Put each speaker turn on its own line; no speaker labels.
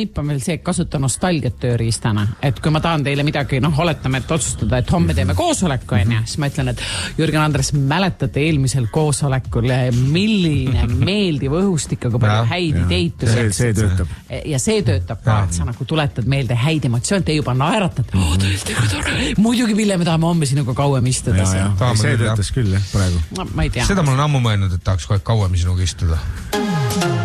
nipp on veel see, et kasuta nostalgiat tööriistana. Et kui ma tahan teile midagi, oletame, et otsustada, et homme teeme koosoleku, siis ma ütlen, et Jürgen Andres, mäletate eelmisel koosolekul, milline meeldiv õhustik, aga palju häid ideid.
See töötab.
Ja see töötab ka, et sa nagu tuletad meelde häid emotsioon, te juba naeratad. Muidugi, Ville, me tahame homme sinuga kauem istuda.
See töötas küll, praegu.
Ma ei tea.
Seda mul on ammu mõelnud, et tahaks kohe kauem sinuga istuda.